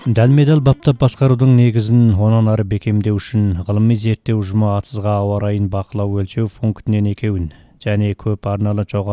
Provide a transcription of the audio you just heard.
Дәлме-дәл баптап басқарудың негізін онан ары бекемдеу үшін ғылыми зерттеу ұжымы атызға ауа райын бақылау өлшеу пунктінен екеуін және көп арналы жоғары